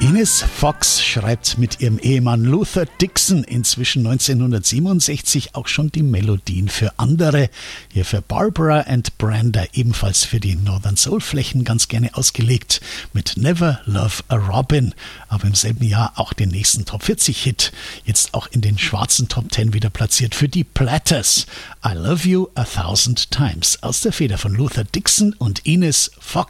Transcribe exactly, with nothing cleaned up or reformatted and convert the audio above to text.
Ines Fox schreibt mit ihrem Ehemann Luther Dixon inzwischen neunzehnhundertsiebenundsechzig auch schon die Melodien für andere. Hier für Barbara and Brenda, ebenfalls für die Northern Soul Flächen ganz gerne ausgelegt mit Never Love a Robin. Aber im selben Jahr auch den nächsten Top vierzig Hit. Jetzt auch in den schwarzen Top zehn wieder platziert für die Platters. I Love You a Thousand Times aus der Feder von Luther Dixon und Ines Fox.